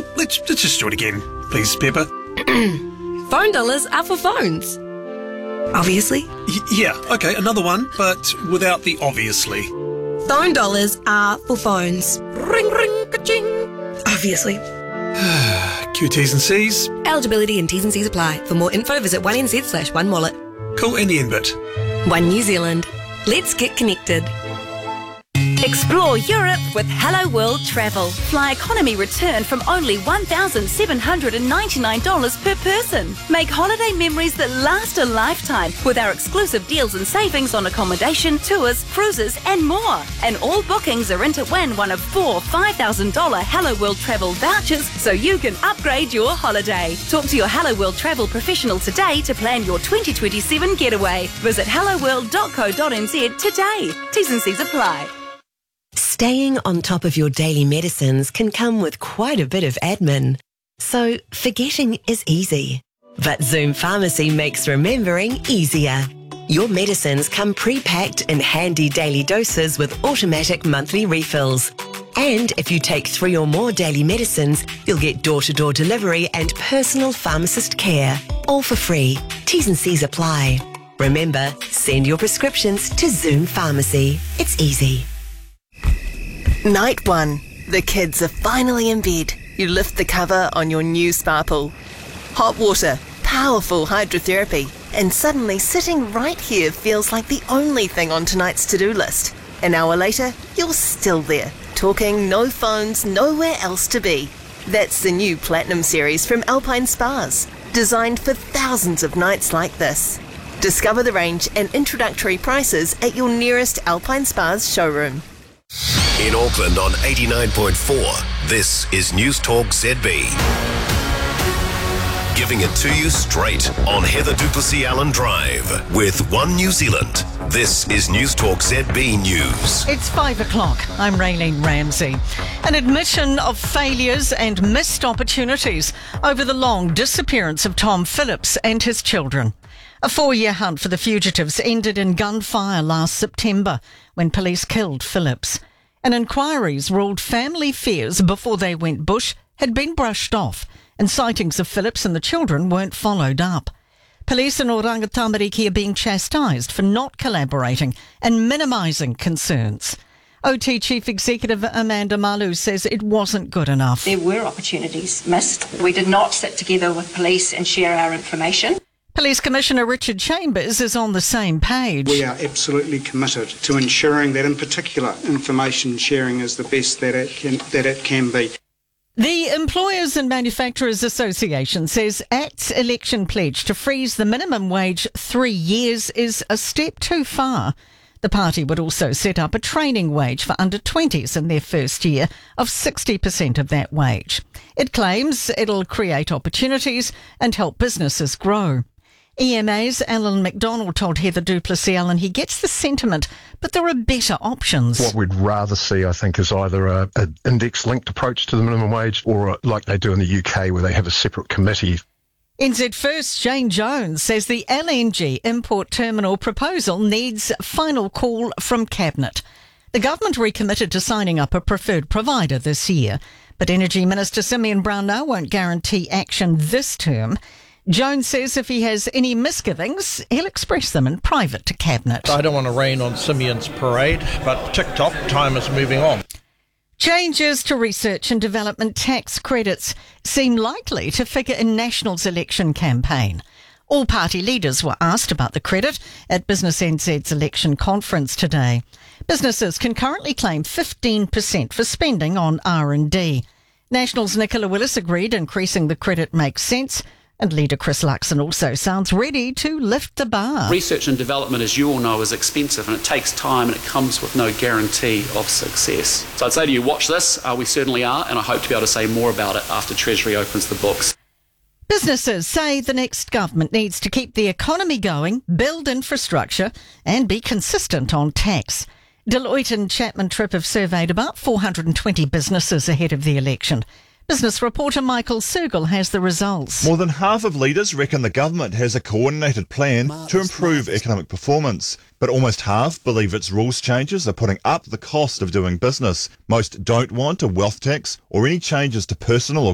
let's just do it again, please, Pepper. Phone dollars are for phones. Obviously. Yeah, okay, another one, but without the obviously. Phone dollars are for phones. Ring, ring, ka-ching. Obviously. QTs and Cs. Eligibility and T's and C's apply. For more info, visit 1NZ/1wallet. Cool, and the end bit. One New Zealand. Let's get connected. Explore Europe with Hello World Travel. Fly economy return from only $1,799 per person. Make holiday memories that last a lifetime with our exclusive deals and savings on accommodation, tours, cruises and more. And all bookings are in to win one of 4 $5,000 Hello World Travel vouchers so you can upgrade your holiday. Talk to your Hello World Travel professional today to plan your 2027 getaway. Visit helloworld.co.nz today. T's and C's apply. Staying on top of your daily medicines can come with quite a bit of admin. So forgetting is easy. But Zoom Pharmacy makes remembering easier. Your medicines come pre-packed in handy daily doses with automatic monthly refills. And if you take 3 or more daily medicines, you'll get door-to-door delivery and personal pharmacist care. All for free. T's and C's apply. Remember, send your prescriptions to Zoom Pharmacy. It's easy. Night 1. The kids are finally in bed. You lift the cover on your new spa pool. Hot water, powerful hydrotherapy, and suddenly sitting right here feels like the only thing on tonight's to-do list. An hour later, you're still there, talking, no phones, nowhere else to be. That's the new Platinum series from Alpine Spas, designed for thousands of nights like this. Discover the range and introductory prices at your nearest Alpine Spas showroom. In Auckland on 89.4, this is News Talk ZB. Giving it to you straight on Heather Duplessis Allen Drive with One New Zealand. This is News Talk ZB News. It's 5 o'clock. I'm Raylene Ramsey. An admission of failures and missed opportunities over the long disappearance of Tom Phillips and his children. A 4-year hunt for the fugitives ended in gunfire last September when police killed Phillips. And inquiries ruled family fears before they went bush had been brushed off, and sightings of Phillips and the children weren't followed up. Police in Oranga Tamariki are being chastised for not collaborating and minimising concerns. OT Chief Executive Amanda Malu says it wasn't good enough. There were opportunities missed. We did not sit together with police and share our information. Police Commissioner Richard Chambers is on the same page. We are absolutely committed to ensuring that, in particular, information sharing is the best that it can be. The Employers and Manufacturers Association says ACT's election pledge to freeze the minimum wage 3 years is a step too far. The party would also set up a training wage for under-20s in their first year of 60% of that wage. It claims it'll create opportunities and help businesses grow. EMA's Alan McDonald told Heather Duplessis Allen he gets the sentiment, but there are better options. What we'd rather see, I think, is either an index-linked approach to the minimum wage or like they do in the UK where they have a separate committee. NZ First Jane Jones says the LNG import terminal proposal needs final call from Cabinet. The government recommitted to signing up a preferred provider this year, but Energy Minister Simeon Brownell won't guarantee action this term. Jones says if he has any misgivings, he'll express them in private to Cabinet. I don't want to rain on Simeon's parade, but tick-tock, time is moving on. Changes to research and development tax credits seem likely to figure in National's election campaign. All party leaders were asked about the credit at Business NZ's election conference today. Businesses can currently claim 15% for spending on R&D. National's Nicola Willis agreed increasing the credit makes sense. And leader Chris Luxon also sounds ready to lift the bar. Research and development, as you all know, is expensive and it takes time and it comes with no guarantee of success. So I'd say to you, watch this. We certainly are, and I hope to be able to say more about it after Treasury opens the books. Businesses say the next government needs to keep the economy going, build infrastructure and be consistent on tax. Deloitte and Chapman Tripp have surveyed about 420 businesses ahead of the election. Business reporter Michael Sergel has the results. More than half of leaders reckon the government has a coordinated plan to improve economic performance, but almost half believe its rules changes are putting up the cost of doing business. Most don't want a wealth tax or any changes to personal or